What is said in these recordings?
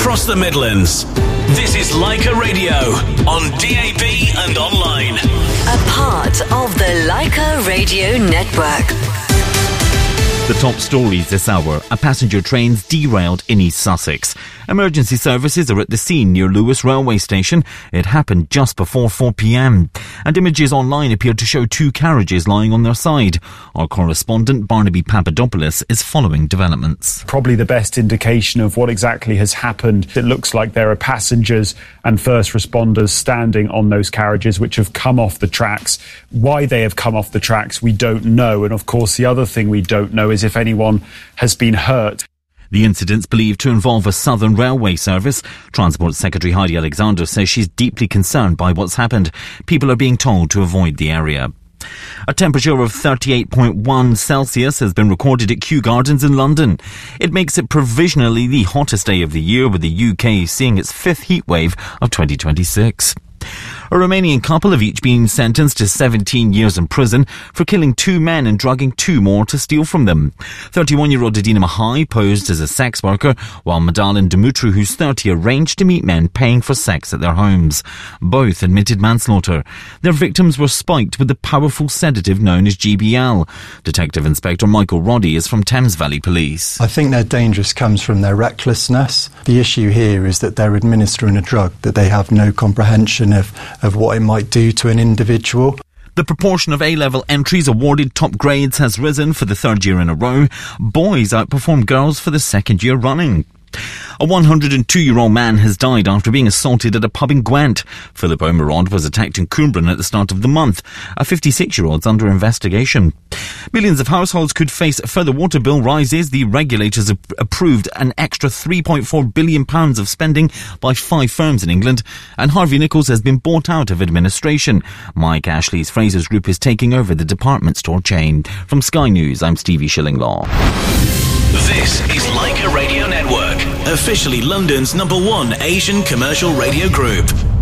across the Midlands. This is Leica Radio on DAB and online. A part of the Leica Radio Network. The top stories this hour. A passenger train's derailed in East Sussex. Emergency services are at the scene near Lewis Railway Station. It happened just before 4 p.m. And images online appear to show two carriages lying on their side. Our correspondent Barnaby Papadopoulos is following developments. Probably the best indication of what exactly has happened. It looks like there are passengers and first responders standing on those carriages which have come off the tracks. Why they have come off the tracks, we don't know. And of course, the other thing we don't know is if anyone has been hurt. The incident's believed to involve a Southern Railway service. Transport Secretary Heidi Alexander says she's deeply concerned by what's happened. People are being told to avoid the area. A temperature of 38.1 Celsius has been recorded at Kew Gardens in London. It makes it provisionally the hottest day of the year, with the UK seeing its fifth heatwave of 2026. A Romanian couple have each been sentenced to 17 years in prison for killing two men and drugging two more to steal from them. 31-year-old Adina Mihai posed as a sex worker, while Madalin Dumitru, who's 30, arranged to meet men paying for sex at their homes. Both admitted manslaughter. Their victims were spiked with the powerful sedative known as GBL. Detective Inspector Michael Roddy is from Thames Valley Police. I think their dangerous comes from their recklessness. The issue here is that they're administering a drug that they have no comprehension of what it might do to an individual. The proportion of A-level entries awarded top grades has risen for the third year in a row. Boys outperform girls for the second year running. A 102-year-old man has died after being assaulted at a pub in Gwent. Philip Omerod was attacked in Cwmbran at the start of the month. A 56-year-old's under investigation. Millions of households could face further water bill rises. The regulators have approved an extra £3.4 billion of spending by 5 firms in England. And Harvey Nichols has been bought out of administration. Mike Ashley's Fraser's Group is taking over the department store chain. From Sky News, I'm Stevie Shillinglaw. This is Leica Radio Network, officially London's #1 Asian commercial radio group.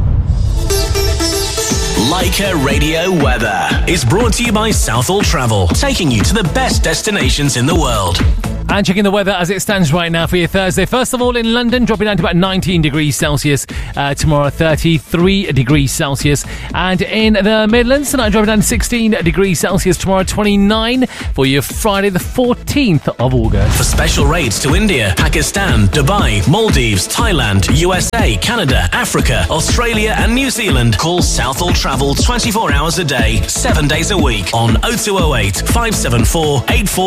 Leica Radio Weather is brought to you by Southall Travel, taking you to the best destinations in the world. And checking the weather as it stands right now for your Thursday. First of all, in London, dropping down to about 19 degrees Celsius. Tomorrow, 33 degrees Celsius. And in the Midlands, tonight, dropping down to 16 degrees Celsius. Tomorrow, 29 for your Friday, the 14th of August. For special rates to India, Pakistan, Dubai, Maldives, Thailand, USA, Canada, Africa, Australia and New Zealand, call Southall Travel 24 hours a day, 7 days a week on 0208 574 84